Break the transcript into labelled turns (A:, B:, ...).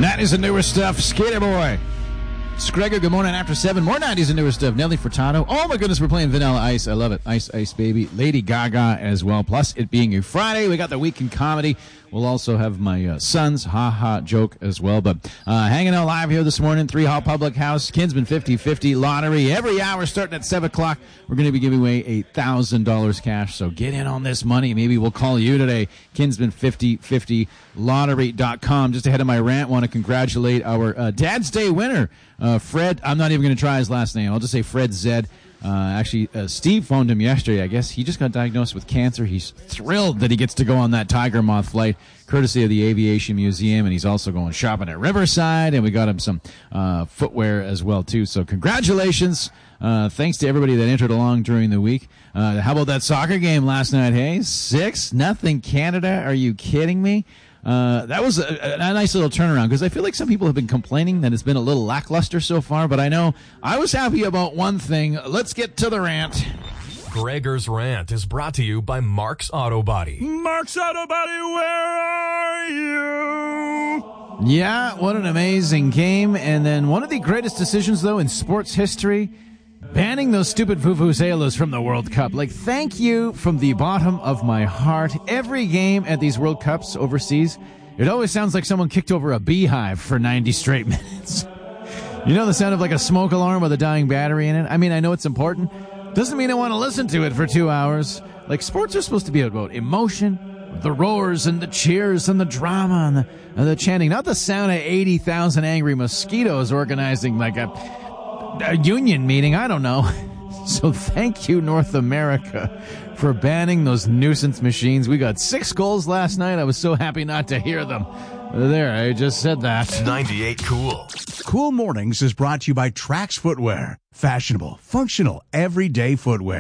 A: That is the newer stuff. Skater Boy. Scregger, good morning after 7. More 90s and newer stuff. Nelly Furtado. Oh my goodness, we're playing Vanilla Ice. I love it. Ice, Ice, baby. Lady Gaga as well. Plus, it being a Friday, we got the week in comedy. We'll also have my son's ha-ha joke as well. But hanging out live here this morning, 3 Hall Public House, Kinsman 50-50 lottery. Every hour starting at 7 o'clock, we're going to be giving away $1,000 cash. So get in on this money. Maybe we'll call you today. Kinsman 50-50 lottery.com. Just ahead of my rant, want to congratulate our Dad's Day winner, Fred. I'm not even going to try his last name. I'll just say Fred Zed. Actually, Steve phoned him yesterday. I guess he just got diagnosed with cancer. He's thrilled that he gets to go on that Tiger Moth flight, courtesy of the Aviation Museum, and he's also going shopping at Riverside, and we got him some footwear as well, too. So congratulations. Thanks to everybody that entered along during the week. How about that soccer game last night, hey? 6-0 Canada. Are you kidding me? That was a nice little turnaround, because I feel like some people have been complaining that it's been a little lackluster so far, but I know I was happy about one thing. Let's get to the rant.
B: Gregor's Rant is brought to you by Mark's Auto Body.
C: Mark's Auto Body, where are you?
A: Yeah, what an amazing game. And then one of the greatest decisions, though, in sports history, banning those stupid vuvuzelas from the World Cup. Like, thank you from the bottom of my heart. Every game at these World Cups overseas, it always sounds like someone kicked over a beehive for 90 straight minutes. You know the sound of like a smoke alarm with a dying battery in it? I mean, I know it's important. Doesn't mean I want to listen to it for 2 hours. Like, sports are supposed to be about emotion, the roars and the cheers and the drama and the chanting, not the sound of 80,000 angry mosquitoes organizing like a union meeting. I don't know. So thank you, North America, for banning those nuisance machines. We got 6 goals last night. I was so happy not to hear them. There, I just said that.
B: 98 Cool.
C: Cool Mornings is brought to you by Trax Footwear. Fashionable, functional, everyday footwear.